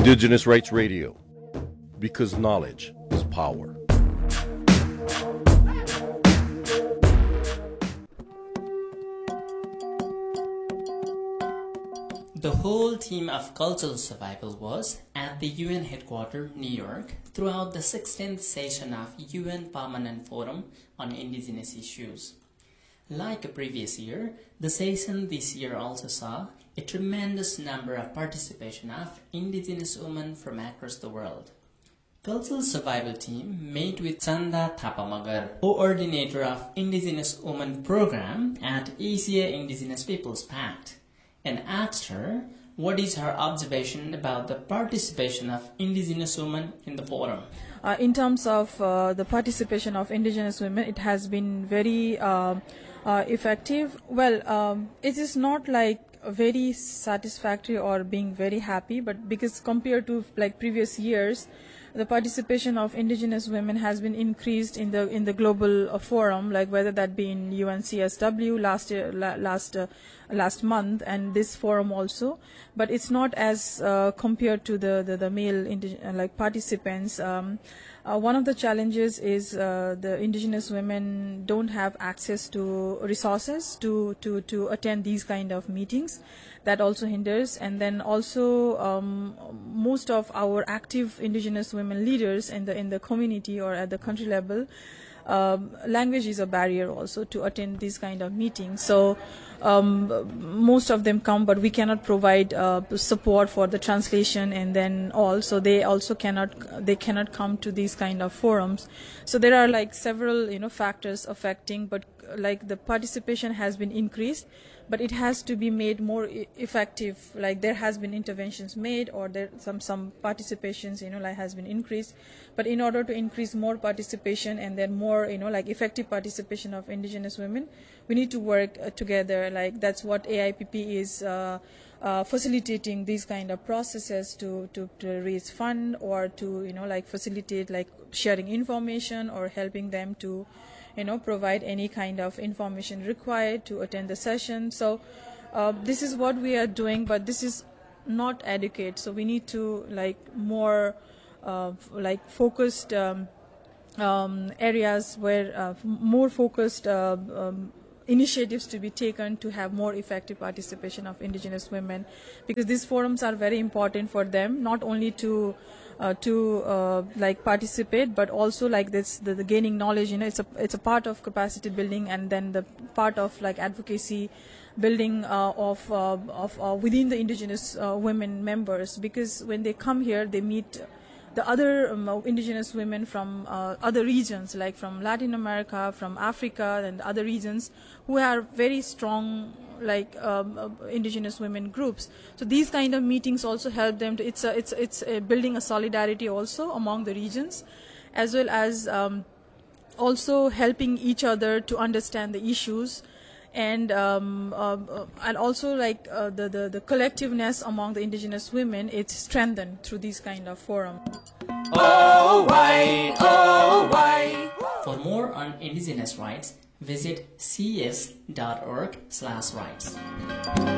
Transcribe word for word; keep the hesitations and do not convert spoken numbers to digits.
Indigenous Rights Radio, because knowledge is power. The whole team of Cultural Survival was at the U N headquarters, New York, throughout the sixteenth session of U N Permanent Forum on Indigenous Issues. Like a previous year, the session this year also saw a tremendous number of participation of Indigenous women from across the world. Cultural Survival team met with Chanda Thapamagar, coordinator of Indigenous Women Program at Asia Indigenous Peoples Pact, and asked her what is her observation about the participation of Indigenous women in the forum. Uh, in terms of uh, the participation of Indigenous women, it has been very uh, uh, effective. Well, um, it is not like very satisfactory or being very happy, but because compared to like previous years, the participation of Indigenous women has been increased in the in the global uh, forum, like whether that be in U N C S W last year, la, last uh, last month, and this forum also. But it's not as uh, compared to the the, the male indig- like participants. Um, uh, one of the challenges is uh, the Indigenous women don't have access to resources to to to attend these kind of meetings. That also hinders, and then also um, most of our active Indigenous women leaders in the in the community or at the country level, um, language is a barrier also to attend these kind of meetings. So um, most of them come, but we cannot provide uh, support for the translation, and then also they also cannot they cannot come to these kind of forums. So there are like several you know factors affecting, but like the participation has been increased. But it has to be made more e- effective. Like there has been interventions made, or there some some participations, you know, like has been increased. But in order to increase more participation and then more, you know, like effective participation of Indigenous women, we need to work uh, together. Like that's what A I P P is uh, uh, facilitating these kind of processes to, to to raise fund or to you know like facilitate like sharing information or helping them to you know, provide any kind of information required to attend the session. So uh, this is what we are doing, but this is not adequate. So we need to like more uh, like focused um, um, areas where uh, more focused uh, um, initiatives to be taken to have more effective participation of Indigenous women, because these forums are very important for them, not only to uh, to uh, like participate, but also like this the, the gaining knowledge. You know, it's a it's a part of capacity building, and then the part of like advocacy building uh, of uh, of uh, within the Indigenous uh, women members, because when they come here, they meet the other um, Indigenous women from uh, other regions, like from Latin America, from Africa, and other regions, who are very strong, like um, uh, Indigenous women groups. So these kind of meetings also help them to. It's a, it's it's a building a solidarity also among the regions, as well as um, also helping each other to understand the issues. And um, uh, and also like uh, the, the the collectiveness among the Indigenous women, it's strengthened through these kind of forum. Oh why, oh why. For more on Indigenous rights, visit c s dot org slash rights.